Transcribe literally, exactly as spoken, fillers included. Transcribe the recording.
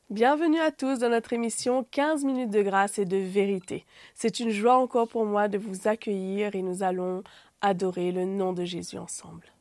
Bienvenue à tous dans notre émission quinze minutes de grâce et de vérité. C'est une joie encore pour moi de vous accueillir et nous allons adorer le nom de Jésus ensemble.